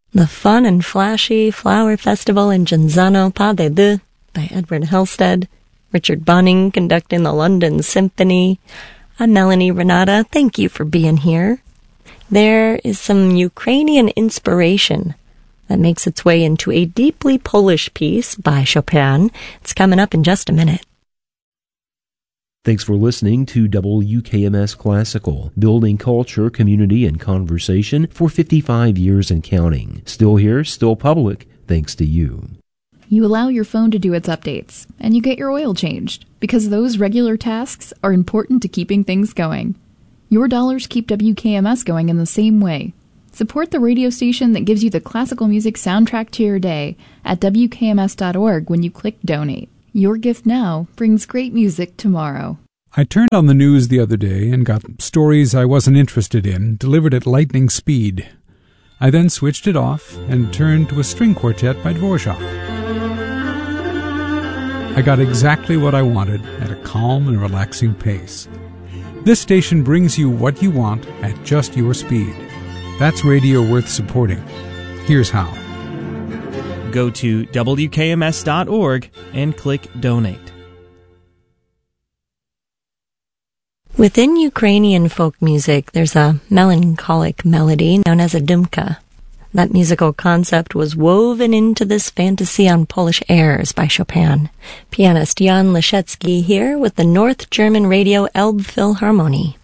The fun and flashy Flower Festival in Genzano Pas de Deux by Edward Halstead, Richard Bonning conducting the London Symphony. I'm Melanie Renata. Thank you for being here. There is some Ukrainian inspiration that makes its way into a deeply Polish piece by Chopin. It's coming up in just a minute. Thanks for listening to WKMS Classical, building culture, community, and conversation for 55 years and counting. Still here, still public, thanks to you. You allow your phone to do its updates, and you get your oil changed, because those regular tasks are important to keeping things going. Your dollars keep WKMS going in the same way. Support the radio station that gives you the classical music soundtrack to your day at WKMS.org when you click Donate. Your gift now brings great music tomorrow. I turned on the news the other day and got stories I wasn't interested in delivered at lightning speed. I then switched it off and turned to a string quartet by Dvorak. I got exactly what I wanted at a calm and relaxing pace. This station brings you what you want at just your speed. That's radio worth supporting. Here's how. Go to WKMS.org and click Donate. Within Ukrainian folk music, there's a melancholic melody known as a dumka. That musical concept was woven into this fantasy on Polish airs by Chopin. Pianist Jan Leszecki here with the North German Radio Elbphilharmonie.